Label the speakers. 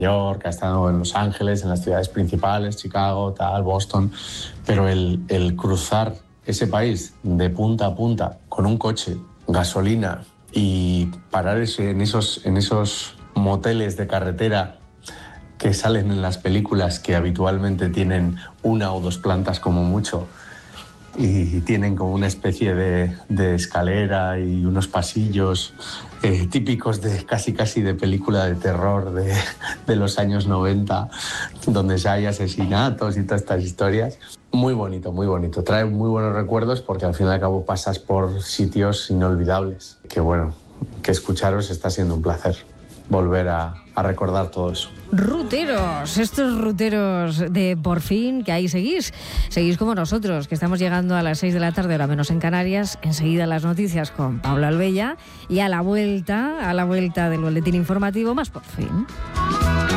Speaker 1: York, ha estado en Los Ángeles, en las ciudades principales, Chicago, tal, Boston, pero el cruzar ese país de punta a punta con un coche, gasolina y parar en esos moteles de carretera que salen en las películas, que habitualmente tienen 1 o 2 plantas como mucho y tienen como una especie de escalera y unos pasillos típicos de casi de película de terror de los años 90, donde ya hay asesinatos y todas estas historias. Muy bonito, muy bonito. Trae muy buenos recuerdos porque al fin y al cabo pasas por sitios inolvidables. Que bueno, que escucharos está siendo un placer volver a recordar todo eso.
Speaker 2: Ruteros, estos ruteros de Por Fin, que ahí seguís como nosotros, que estamos llegando a las 6 de la tarde, hora menos en Canarias. Enseguida las noticias con Pablo Albella y a la vuelta del boletín informativo más Por Fin.